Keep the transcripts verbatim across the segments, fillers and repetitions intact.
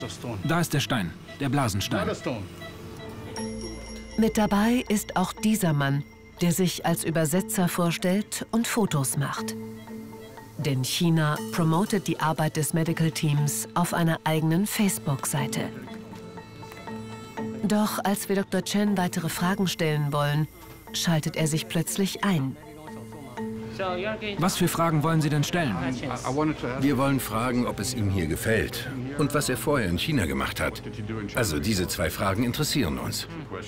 Da ist der Stein, der Blasenstein. Mit dabei ist auch dieser Mann, der sich als Übersetzer vorstellt und Fotos macht. Denn China promotet die Arbeit des Medical Teams auf einer eigenen Facebook-Seite. Doch als wir Doktor Chen weitere Fragen stellen wollen, schaltet er sich plötzlich ein. Was für Fragen wollen Sie denn stellen? Wir wollen fragen, ob es ihm hier gefällt und was er vorher in China gemacht hat. Also diese zwei Fragen interessieren uns.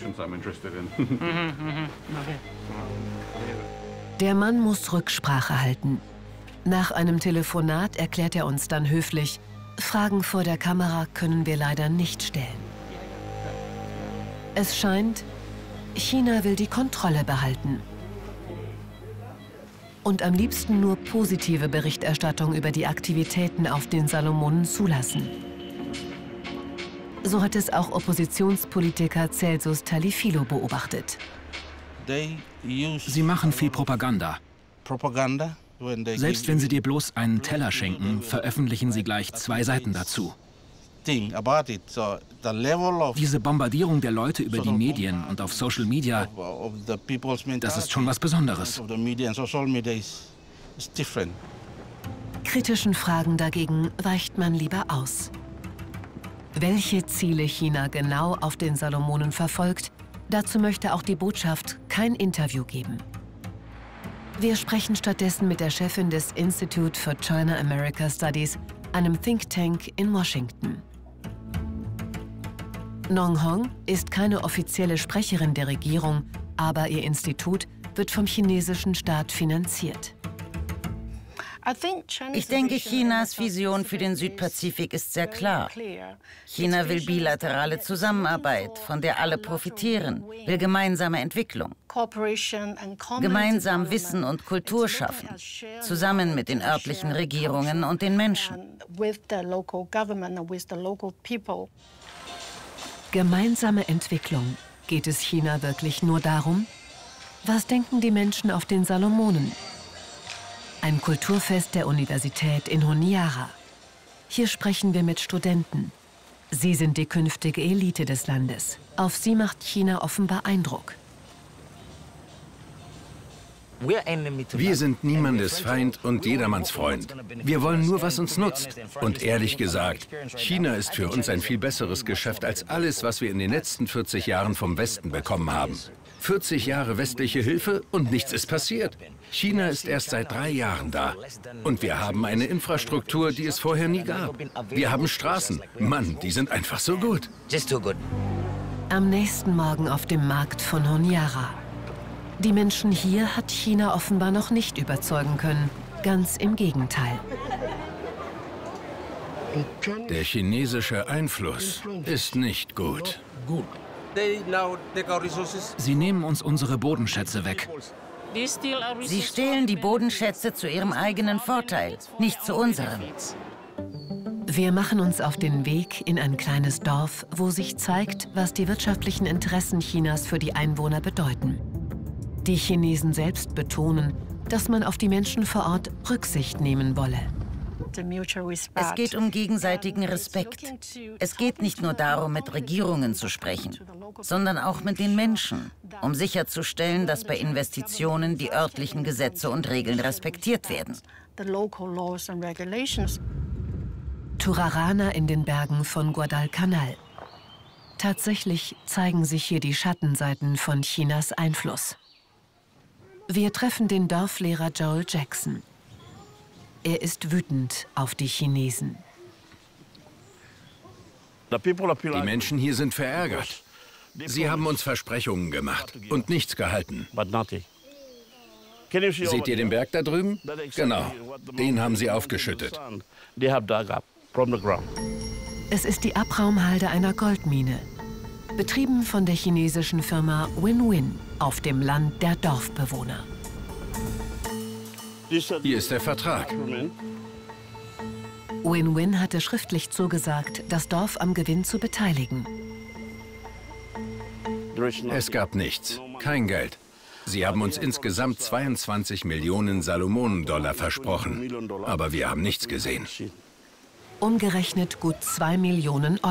Der Mann muss Rücksprache halten. Nach einem Telefonat erklärt er uns dann höflich, Fragen vor der Kamera können wir leider nicht stellen. Es scheint, China will die Kontrolle behalten. Und am liebsten nur positive Berichterstattung über die Aktivitäten auf den Salomonen zulassen. So hat es auch Oppositionspolitiker Celsus Talifilo beobachtet. Sie machen viel Propaganda. Selbst wenn sie dir bloß einen Teller schenken, veröffentlichen sie gleich zwei Seiten dazu. Diese Bombardierung der Leute über die Medien und auf Social Media, das ist schon was Besonderes. Kritischen Fragen dagegen weicht man lieber aus. Welche Ziele China genau auf den Salomonen verfolgt, dazu möchte auch die Botschaft kein Interview geben. Wir sprechen stattdessen mit der Chefin des Institute for China-America Studies, einem Think Tank in Washington. Nong Hong ist keine offizielle Sprecherin der Regierung, aber ihr Institut wird vom chinesischen Staat finanziert. Ich denke, Chinas Vision für den Südpazifik ist sehr klar. China will bilaterale Zusammenarbeit, von der alle profitieren, will gemeinsame Entwicklung, gemeinsam Wissen und Kultur schaffen, zusammen mit den örtlichen Regierungen und den Menschen. Gemeinsame Entwicklung. Geht es China wirklich nur darum? Was denken die Menschen auf den Salomonen? Ein Kulturfest der Universität in Honiara. Hier sprechen wir mit Studenten. Sie sind die künftige Elite des Landes. Auf sie macht China offenbar Eindruck. Wir sind niemandes Feind und jedermanns Freund. Wir wollen nur, was uns nutzt. Und ehrlich gesagt, China ist für uns ein viel besseres Geschäft als alles, was wir in den letzten vierzig Jahren vom Westen bekommen haben. vierzig Jahre westliche Hilfe und nichts ist passiert. China ist erst seit drei Jahren da. Und wir haben eine Infrastruktur, die es vorher nie gab. Wir haben Straßen. Mann, die sind einfach so gut. Am nächsten Morgen auf dem Markt von Honiara. Die Menschen hier hat China offenbar noch nicht überzeugen können. Ganz im Gegenteil. Der chinesische Einfluss ist nicht gut. Sie nehmen uns unsere Bodenschätze weg. Sie stehlen die Bodenschätze zu ihrem eigenen Vorteil, nicht zu unserem. Wir machen uns auf den Weg in ein kleines Dorf, wo sich zeigt, was die wirtschaftlichen Interessen Chinas für die Einwohner bedeuten. Die Chinesen selbst betonen, dass man auf die Menschen vor Ort Rücksicht nehmen wolle. Es geht um gegenseitigen Respekt. Es geht nicht nur darum, mit Regierungen zu sprechen, sondern auch mit den Menschen, um sicherzustellen, dass bei Investitionen die örtlichen Gesetze und Regeln respektiert werden. Turarana in den Bergen von Guadalcanal. Tatsächlich zeigen sich hier die Schattenseiten von Chinas Einfluss. Wir treffen den Dorflehrer Joel Jackson. Er ist wütend auf die Chinesen. Die Menschen hier sind verärgert. Sie haben uns Versprechungen gemacht und nichts gehalten. Seht ihr den Berg da drüben? Genau, den haben sie aufgeschüttet. Es ist die Abraumhalde einer Goldmine, betrieben von der chinesischen Firma Win-Win auf dem Land der Dorfbewohner. Hier ist der Vertrag. Win-Win hatte schriftlich zugesagt, das Dorf am Gewinn zu beteiligen. Es gab nichts, kein Geld. Sie haben uns insgesamt zweiundzwanzig Millionen Salomonen-Dollar versprochen, aber wir haben nichts gesehen. Umgerechnet gut zwei Millionen Euro.